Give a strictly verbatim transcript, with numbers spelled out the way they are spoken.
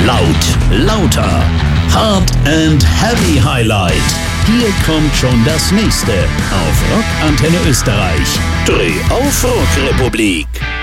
Laut, lauter, Hard and Heavy Highlight. Hier kommt schon das nächste auf Rock Antenne Österreich. Dreh auf Rock Republik.